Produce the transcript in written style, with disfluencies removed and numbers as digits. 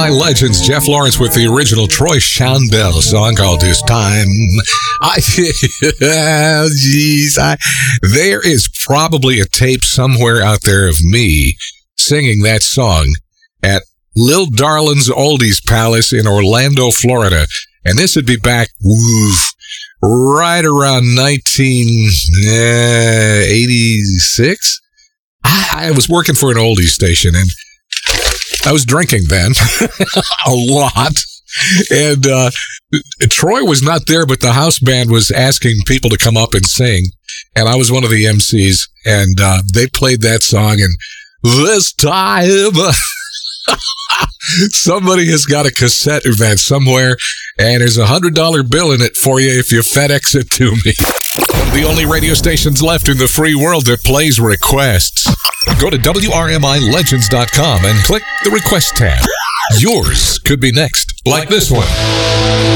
WRMI Legends, Jeff Lawrence with the original Troy Shondell song called This Time. There is probably a tape somewhere out there of me singing that song at Lil Darlin's Oldies Palace in Orlando, Florida. And this would be back, right around 1986. I was working for an oldies station, and I was drinking then a lot. And Troy was not there, but the house band was asking people to come up and sing. And I was one of the MCs, and they played that song. And this time, somebody has got a cassette of that somewhere, and there's $100 bill in it for you if you FedEx it to me. One of the only radio stations left in the free world that plays requests. Go to WRMILegends.com and click the request tab. Yours could be next, like this one.